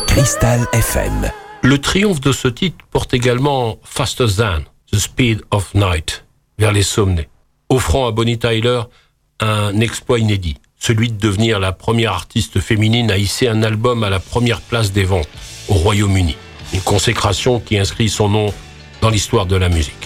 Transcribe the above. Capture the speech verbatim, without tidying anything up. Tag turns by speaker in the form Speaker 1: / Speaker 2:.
Speaker 1: Cristal F M.
Speaker 2: Le triomphe de ce titre porte également Faster Than, The Speed of Night, vers les sommets, offrant à Bonnie Tyler un exploit inédit, celui de devenir la première artiste féminine à hisser un album à la première place des ventes au Royaume-Uni. Une consécration qui inscrit son nom dans l'histoire de la musique.